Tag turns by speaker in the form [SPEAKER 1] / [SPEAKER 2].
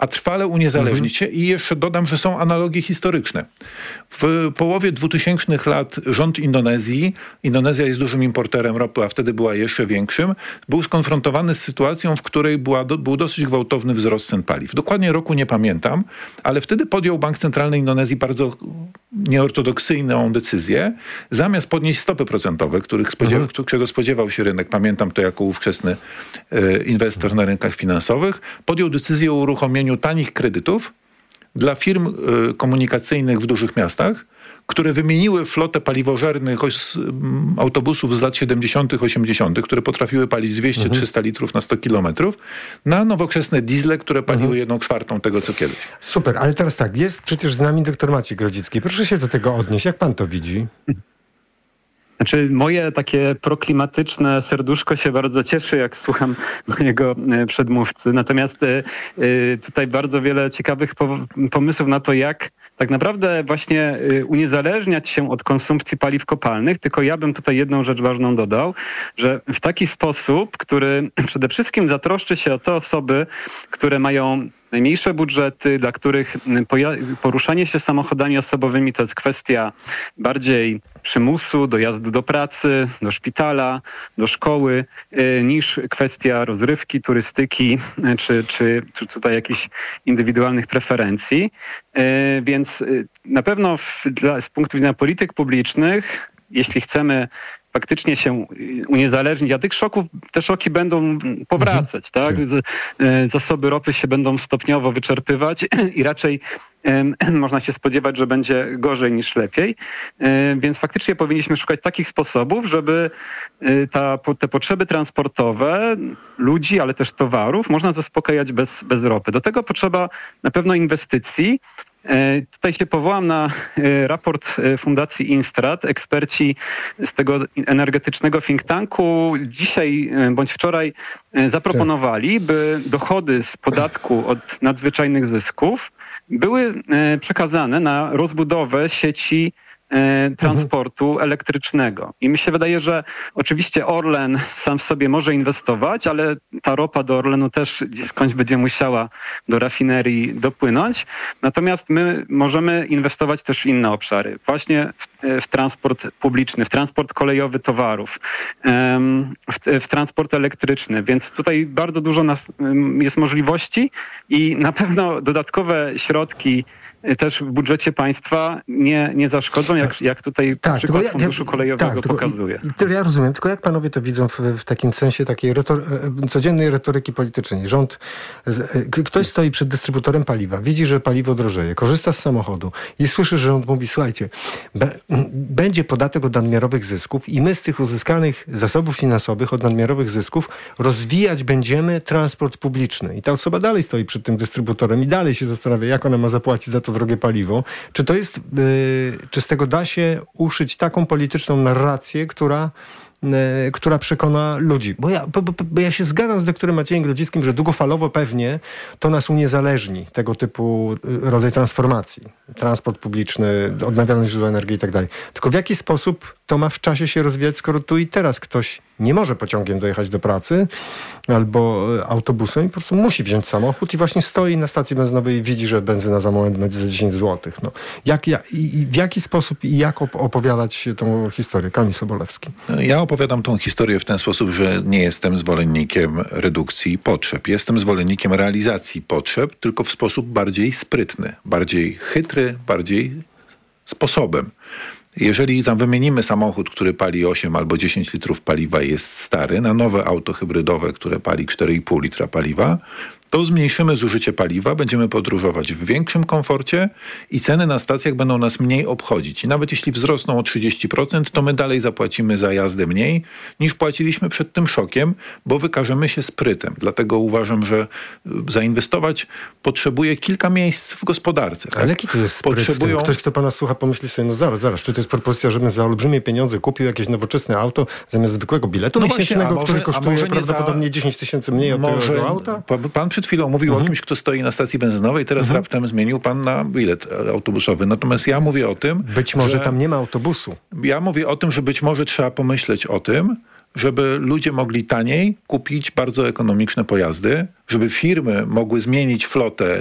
[SPEAKER 1] a trwale uniezależnić się i jeszcze dodam, że są analogie historyczne. W połowie 2000 lat rząd Indonezji, Indonezja jest dużym importerem ropy, a wtedy była jeszcze większym, był skonfrontowany z sytuacją, w której był dosyć gwałtowny wzrost cen paliw. Dokładnie roku nie pamiętam, ale wtedy podjął Bank Centralny Indonezji bardzo nieortodoksyjną decyzję. Zamiast podnieść stopy procentowe, czego spodziewał się rynek, pamiętam to jako ówczesny inwestor na rynkach finansowych, podjął decyzję o uruchomieniu tanich kredytów dla firm komunikacyjnych w dużych miastach, które wymieniły flotę paliwożernych autobusów z lat 70., 80., które potrafiły palić 200-300 litrów na 100 kilometrów, na nowoczesne diesle, które paliły 1/4 tego, co kiedyś.
[SPEAKER 2] Super, ale teraz tak, jest przecież z nami doktor Maciej Grodzicki. Proszę się do tego odnieść. Jak pan to widzi?
[SPEAKER 3] Znaczy, moje takie proklimatyczne serduszko się bardzo cieszy, jak słucham mojego przedmówcy. Natomiast tutaj bardzo wiele ciekawych pomysłów na to, jak tak naprawdę właśnie uniezależniać się od konsumpcji paliw kopalnych. Tylko ja bym tutaj jedną rzecz ważną dodał, że w taki sposób, który przede wszystkim zatroszczy się o te osoby, które mają najmniejsze budżety, dla których poruszanie się samochodami osobowymi to jest kwestia bardziej przymusu, dojazdu do pracy, do szpitala, do szkoły, niż kwestia rozrywki, turystyki, czy tutaj jakichś indywidualnych preferencji. Więc na pewno z punktu widzenia polityk publicznych, jeśli chcemy faktycznie się uniezależnić, a te szoki będą powracać, tak? Zasoby ropy się będą stopniowo wyczerpywać i raczej można się spodziewać, że będzie gorzej niż lepiej. Więc faktycznie powinniśmy szukać takich sposobów, żeby te potrzeby transportowe ludzi, ale też towarów można zaspokajać bez ropy. Do tego potrzeba na pewno inwestycji. Tutaj się powołam na raport Fundacji Instrat. Eksperci z tego energetycznego think tanku dzisiaj bądź wczoraj zaproponowali, by dochody z podatku od nadzwyczajnych zysków były przekazane na rozbudowę sieci transportu elektrycznego. I mi się wydaje, że oczywiście Orlen sam w sobie może inwestować, ale ta ropa do Orlenu też skądś będzie musiała do rafinerii dopłynąć. Natomiast my możemy inwestować też w inne obszary. Właśnie w transport publiczny, w transport kolejowy towarów, w transport elektryczny. Więc tutaj bardzo dużo jest możliwości i na pewno dodatkowe środki też w budżecie państwa nie zaszkodzą, jak tutaj przykład Funduszu Kolejowego pokazuje.
[SPEAKER 2] Ja rozumiem, tylko jak panowie to widzą w takim sensie takiej codziennej retoryki politycznej? Ktoś stoi przed dystrybutorem paliwa, widzi, że paliwo drożeje, korzysta z samochodu i słyszy, że rząd mówi, słuchajcie, będzie podatek od nadmiarowych zysków i my z tych uzyskanych zasobów finansowych od nadmiarowych zysków rozwijać będziemy transport publiczny. I ta osoba dalej stoi przed tym dystrybutorem i dalej się zastanawia, jak ona ma zapłacić za to drogie paliwo. Czy to jest, czy z tego da się uszyć taką polityczną narrację, która przekona ludzi? Bo ja się zgadzam z doktorem Maciejem Grodzickim, że długofalowo pewnie to nas uniezależni, tego typu rodzaj transformacji. Transport publiczny, odnawialne źródła energii i tak dalej. Tylko w jaki sposób to ma w czasie się rozwijać, skoro tu i teraz ktoś nie może pociągiem dojechać do pracy albo autobusem i po prostu musi wziąć samochód i właśnie stoi na stacji benzynowej i widzi, że benzyna za moment będzie za 10 zł. No. W jaki sposób i jak opowiadać tą historię? Kamil Sobolewski.
[SPEAKER 1] Ja opowiadam tą historię w ten sposób, że nie jestem zwolennikiem redukcji potrzeb. Jestem zwolennikiem realizacji potrzeb, tylko w sposób bardziej sprytny, bardziej chytry, bardziej sposobem. Jeżeli wymienimy samochód, który pali 8 albo 10 litrów paliwa i jest stary, na nowe auto hybrydowe, które pali 4,5 litra paliwa, to zmniejszymy zużycie paliwa, będziemy podróżować w większym komforcie i ceny na stacjach będą nas mniej obchodzić. I nawet jeśli wzrosną o 30%, to my dalej zapłacimy za jazdę mniej niż płaciliśmy przed tym szokiem, bo wykażemy się sprytem. Dlatego uważam, że zainwestować potrzebuje kilka miejsc w gospodarce.
[SPEAKER 2] Ale jaki to jest spryt? Ktoś, kto pana słucha, pomyśli sobie, no zaraz, czy to jest propozycja, żebym za olbrzymie pieniądze kupił jakieś nowoczesne auto zamiast zwykłego biletu miesięcznego, który kosztuje prawdopodobnie 10 tysięcy mniej od tego auta?
[SPEAKER 1] Pan przed chwilą mówił o kimś, kto stoi na stacji benzynowej, teraz raptem zmienił pan na bilet autobusowy. Natomiast ja mówię o tym,
[SPEAKER 2] być może tam nie ma autobusu.
[SPEAKER 1] Ja mówię o tym, że być może trzeba pomyśleć o tym, żeby ludzie mogli taniej kupić bardzo ekonomiczne pojazdy, żeby firmy mogły zmienić flotę